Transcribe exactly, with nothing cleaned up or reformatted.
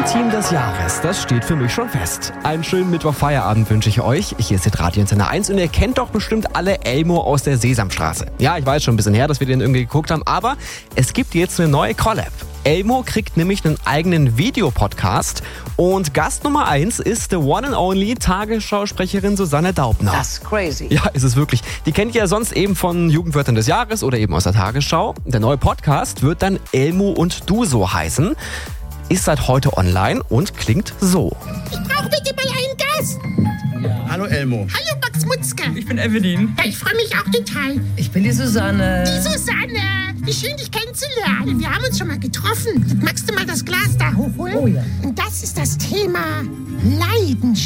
Filmteam des Jahres, das steht für mich schon fest. Einen schönen Mittwoch-Feierabend wünsche ich euch. Hier ist Radio Antenne eins und ihr kennt doch bestimmt alle Elmo aus der Sesamstraße. Ja, ich weiß schon ein bisschen her, dass wir den irgendwie geguckt haben, aber es gibt jetzt eine neue Collab. Elmo kriegt nämlich einen eigenen Videopodcast und Gast Nummer eins ist the one and only Tagesschausprecherin Susanne Daubner. Das ist crazy. Ja, ist es wirklich. Die kennt ihr ja sonst eben von Jugendwörtern des Jahres oder eben aus der Tagesschau. Der neue Podcast wird dann Elmo und du so heißen. Ist seit heute online und klingt so. Ich brauche bitte mal einen Gast. Ja. Hallo Elmo. Hallo Max Mutzke. Ich bin Evelyn. Ja, ich freue mich auch total. Ich bin die Susanne. Die Susanne. Wie schön, dich kennenzulernen. Wir haben uns schon mal getroffen. Magst du mal das Glas da hochholen? Oh ja. Und das ist das Thema Leidenschaft.